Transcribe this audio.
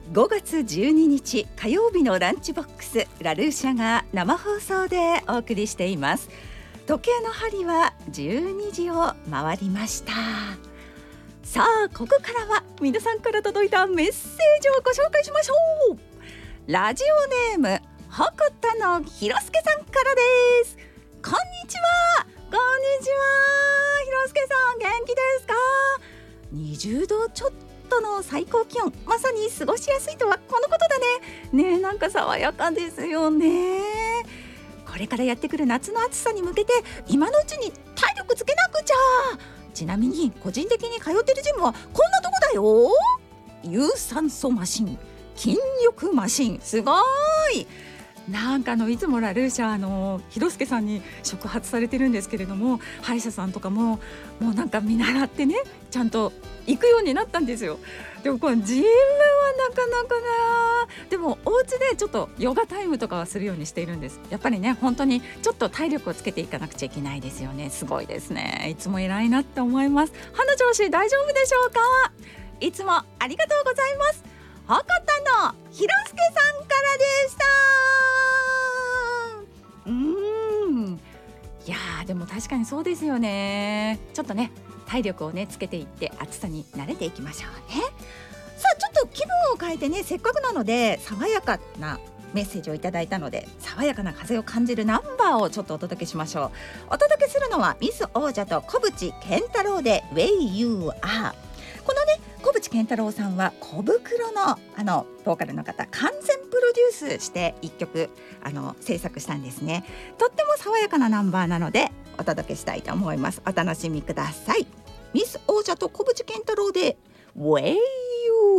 5月12日火曜日のランチボックス、ラルーシャが生放送でお送りしています。時計の針は12時を回りました。さあ、ここからは皆さんから届いたメッセージをご紹介しましょう。ラジオネーム鉾田のひろすけさんからです。こんにちは。こんにちは。ひろすけさん、元気ですか？20度ちょっとの最高気温、まさに過ごしやすいとはこのことだね。ねえ、なんか爽やかですよね。これからやってくる夏の暑さに向けて今のうちに体力つけなくちゃ。ちなみに個人的に通ってるジムはこんなとこだよ。有酸素マシン、筋力マシン、すごい。なんかいつもラルーシャひろすけさんに触発されてるんですけれども、歯医者さんとかもうなんか見習ってね、ちゃんと行くようになったんですよ。でもこのジムはなかなかな。でもお家でちょっとヨガタイムとかはするようにしているんです。やっぱりね、本当にちょっと体力をつけていかなくちゃいけないですよね。すごいですね。いつも偉いなって思います。歯の調子大丈夫でしょうか？いつもありがとうございます。鉾田のひろすけさんからでした。いやー、でも確かにそうですよね。ちょっとね、体力をねつけていって暑さに慣れていきましょうね。さあ、ちょっと気分を変えてね、せっかくなので爽やかなメッセージをいただいたので、爽やかな風を感じるナンバーをちょっとお届けしましょう。お届けするのはミス王者と小渕健太郎で Way You Are。 このね、小渕健太郎さんは小袋のボーカルの方、完全プロデュースして1曲制作したんですね。とっても爽やかなナンバーなのでお届けしたいと思います。お楽しみください。ミス王者と小渕健太郎で Way